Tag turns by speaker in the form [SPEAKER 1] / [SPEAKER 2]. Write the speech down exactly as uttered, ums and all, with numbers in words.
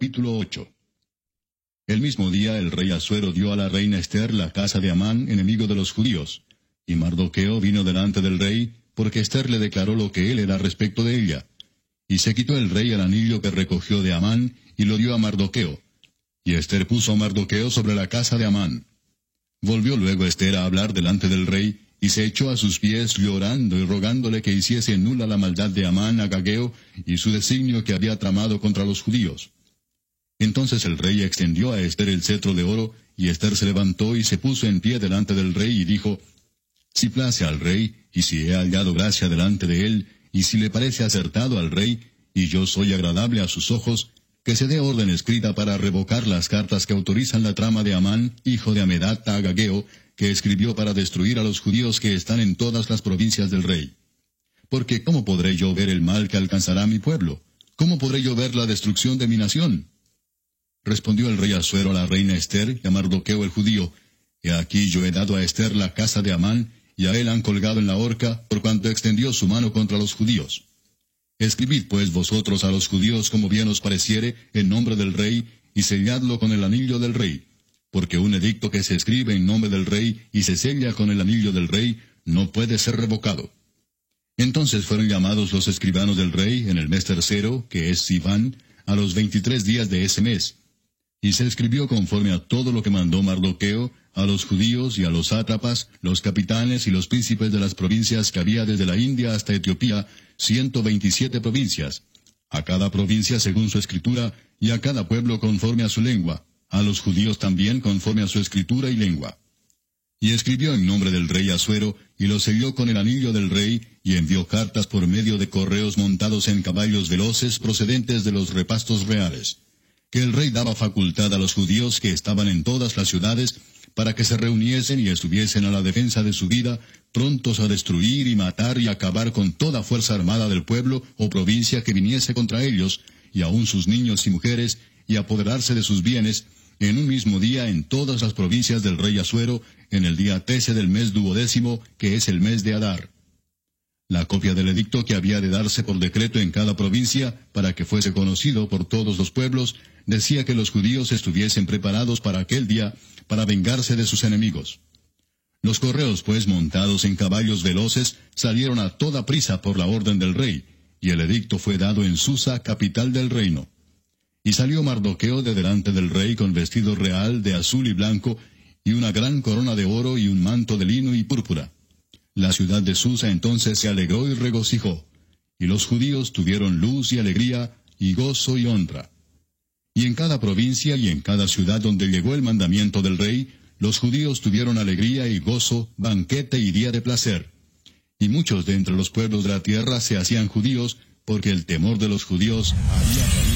[SPEAKER 1] Capítulo ocho. El mismo día el rey Asuero dio a la reina Ester la casa de Amán, enemigo de los judíos. Y Mardoqueo vino delante del rey, porque Ester le declaró lo que él era respecto de ella. Y se quitó el rey el anillo que recogió de Amán, y lo dio a Mardoqueo. Y Ester puso a Mardoqueo sobre la casa de Amán. Volvió luego Ester a hablar delante del rey, y se echó a sus pies llorando y rogándole que hiciese nula la maldad de Amán agageo y su designio que había tramado contra los judíos. Entonces el rey extendió a Ester el cetro de oro, y Ester se levantó y se puso en pie delante del rey y dijo, Si place al rey, y si he hallado gracia delante de él, y si le parece acertado al rey, y yo soy agradable a sus ojos, que se dé orden escrita para revocar las cartas que autorizan la trama de Amán, hijo de Amedata agageo, que escribió para destruir a los judíos que están en todas las provincias del rey. Porque ¿cómo podré yo ver el mal que alcanzará mi pueblo? ¿Cómo podré yo ver la destrucción de mi nación? Respondió el rey Asuero a la reina Ester y a Mardoqueo el judío, He aquí yo he dado a Ester la casa de Amán, y a él han colgado en la horca, por cuanto extendió su mano contra los judíos. Escribid pues vosotros a los judíos como bien os pareciere, en nombre del rey, y selladlo con el anillo del rey. Porque un edicto que se escribe en nombre del rey, y se sella con el anillo del rey, no puede ser revocado. Entonces fueron llamados los escribanos del rey, en el mes tercero, que es Sivan, a los veintitrés días de ese mes. Y se escribió conforme a todo lo que mandó Mardoqueo, a los judíos y a los sátrapas, los capitanes y los príncipes de las provincias que había desde la India hasta Etiopía, ciento veintisiete provincias, a cada provincia según su escritura, y a cada pueblo conforme a su lengua, a los judíos también conforme a su escritura y lengua. Y escribió en nombre del rey Asuero, y lo selló con el anillo del rey, y envió cartas por medio de correos montados en caballos veloces procedentes de los repastos reales, que el rey daba facultad a los judíos que estaban en todas las ciudades, para que se reuniesen y estuviesen a la defensa de su vida, prontos a destruir y matar y acabar con toda fuerza armada del pueblo o provincia que viniese contra ellos, y aun sus niños y mujeres, y apoderarse de sus bienes, en un mismo día en todas las provincias del rey Asuero, en el día trece del mes duodécimo, que es el mes de Adar. La copia del edicto que había de darse por decreto en cada provincia, para que fuese conocido por todos los pueblos, decía que los judíos estuviesen preparados para aquel día, para vengarse de sus enemigos. Los correos, pues, montados en caballos veloces, salieron a toda prisa por la orden del rey, y el edicto fue dado en Susa, capital del reino. Y salió Mardoqueo de delante del rey con vestido real de azul y blanco, y una gran corona de oro y un manto de lino y púrpura. La ciudad de Susa entonces se alegró y regocijó, y los judíos tuvieron luz y alegría, y gozo y honra. Y en cada provincia y en cada ciudad donde llegó el mandamiento del rey, los judíos tuvieron alegría y gozo, banquete y día de placer. Y muchos de entre los pueblos de la tierra se hacían judíos, porque el temor de los judíos había caído